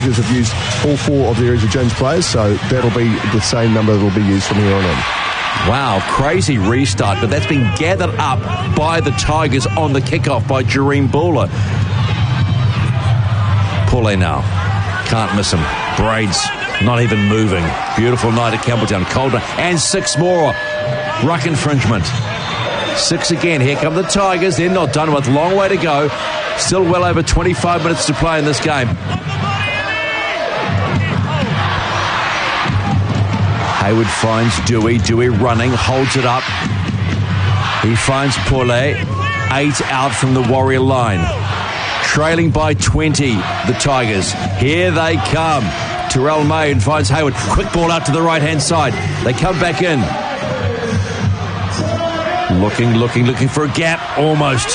have used all 4 of the Easy Jones players, so that'll be the same number that will be used from here on in. Wow, crazy restart, but that's been gathered up by the Tigers on the kickoff by Jareem Bula. Paulet now, can't miss him. Braids not even moving. Beautiful night at Campbelltown. Calder and 6 more. Ruck infringement. 6 again. Here come the Tigers. They're not done with. Long way to go. Still well over 25 minutes to play in this game. Hayward finds Dewey. Dewey running, holds it up. He finds Paulet. 8 out from the Warrior line. Trailing by 20, the Tigers. Here they come. Terrell May finds Hayward. Quick ball out to the right-hand side. They come back in. Looking for a gap. Almost.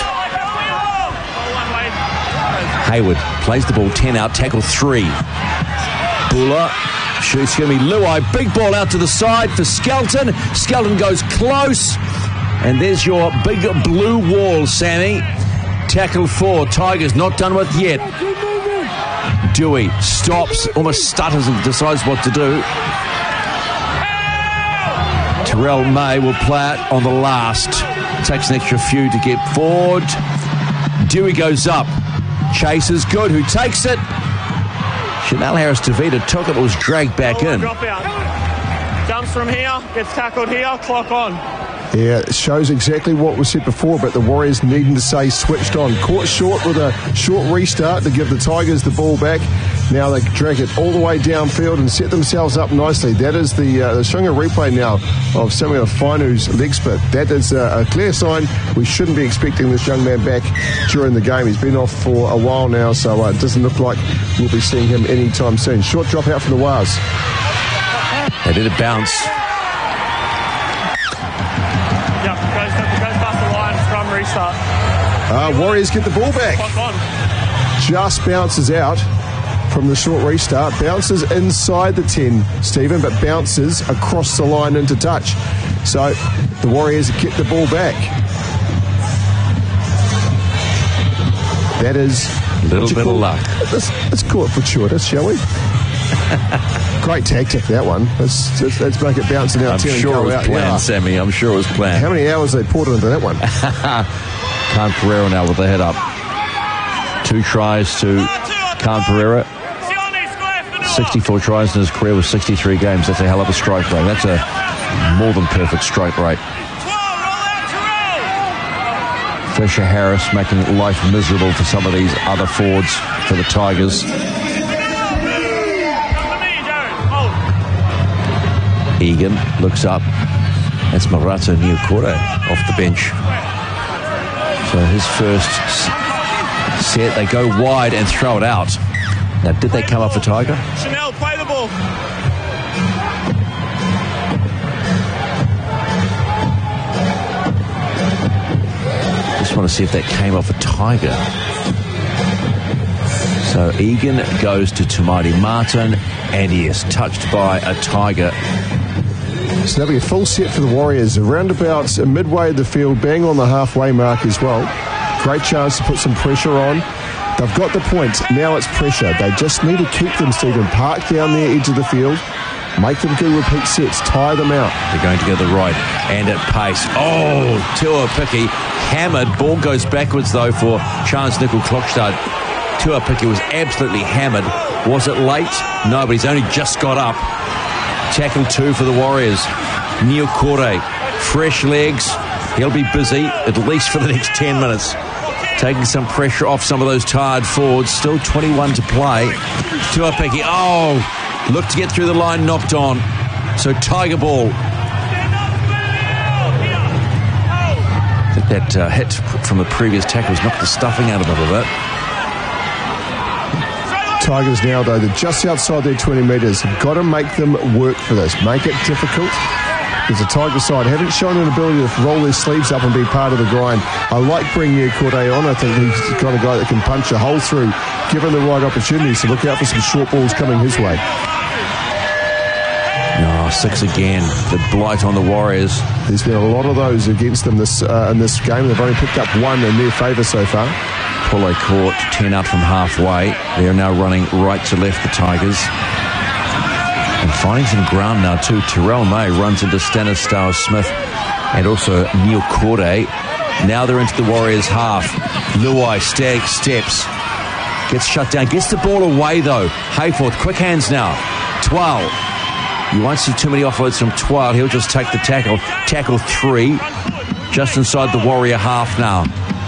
Hayward plays the ball 10 out, tackle 3. Bula shoots, Luai. Big ball out to the side for Skelton. Skelton goes close. And there's your big blue wall, Sammy. Tackle 4. Tigers not done with yet. Dewey stops, almost stutters and decides what to do. Terrell May will play it on the last. Takes an extra few to get forward. Dewey goes up. Chase is good. Who takes it? Chanel Harris-Tavita took it, but was dragged back in. Drop out. Jumps from here, gets tackled here, clock on. Yeah, it shows exactly what was said before, but the Warriors needing to say switched on. Caught short with a short restart to give the Tigers the ball back. Now they drag it all the way downfield and set themselves up nicely. That is they're showing a replay now of Samuel Fainu's leg split. That is a clear sign we shouldn't be expecting this young man back during the game. He's been off for a while now, so it doesn't look like we'll be seeing him anytime soon. Short drop out from the Wars. They did a bounce. Yep, goes past the line, scrum restart. Warriors get the ball back. Clock on. Just bounces out from the short restart. Bounces inside the 10, Stephen, but bounces across the line into touch. So the Warriors get the ball back. That is a little bit of luck. Let's call it fortuitous, shall we? Great tactic, that one. Let's make it bouncing out. I'm 10 sure and it was out. planned, Yeah. Sammy. I'm sure it was planned. How many hours they poured into that one? Khan Pereira now with the head up. 2 tries to Khan Pereira. 64 tries in his career with 63 games. That's a hell of a strike rate. That's a more than perfect strike rate. Fisher Harris making life miserable for some of these other forwards for the Tigers. Egan looks up. That's Marato Niukore off the bench. So his first set, they go wide and throw it out. Now, did they come up for Tiger? Chanel, play the ball. Just want to see if that came off a Tiger. So Egan goes to Tamati Martin, and he is touched by a Tiger. So that'll be a full set for the Warriors. Around about midway of the field, bang on the halfway mark as well. Great chance to put some pressure on. They've got the points. Now it's pressure. They just need to keep them, Stephen. Park down their edge of the field. Make them do repeat sets. Tire them out. They're going to go to the right and at pace. Oh, Tuapiki hammered. Ball goes backwards, though, for Chance Nickel-Klokstad. Tuapiki was absolutely hammered. Was it late? No, but he's only just got up. Tackle 2 for the Warriors. Niukore, fresh legs. He'll be busy, at least for the next 10 minutes. Taking some pressure off some of those tired forwards. Still 21 to play. Tuapiki, looked to get through the line, knocked on. So Tiger ball. I think that hit from the previous tackles knocked the stuffing out of them a bit. Tigers now, though, they're just outside their 20 metres. You've got to make them work for this. Make it difficult. Because the Tiger side haven't shown an ability to roll their sleeves up and be part of the grind. I like bringing Niukore on. I think he's the kind of guy that can punch a hole through, given the right opportunity. So look out for some short balls coming his way. 6 again. The blight on the Warriors. There's been a lot of those against them in this game. They've only picked up 1 in their favour so far. Pule caught, 10 out from halfway. They are now running right to left, the Tigers. And finding some ground now too. Terrell May runs into Stanislaus Smith and also Neil Corday. Now they're into the Warriors half. Luai steps. Gets shut down. Gets the ball away though. Hayforth, quick hands now. Twal. You won't see too many offloads from Twal. He'll just take the tackle. Tackle 3. Just inside the Warrior half now.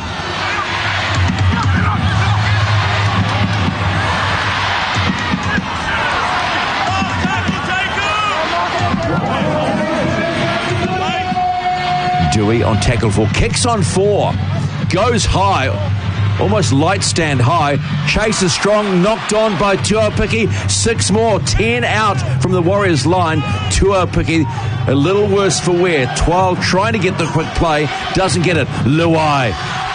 Dewey on tackle 4. Kicks on 4. Goes high. Almost light stand high. Chase is strong. Knocked on by Tuapiki. 6 more. 10 out from the Warriors line. Tuapiki a little worse for wear. Twal trying to get the quick play. Doesn't get it. Luai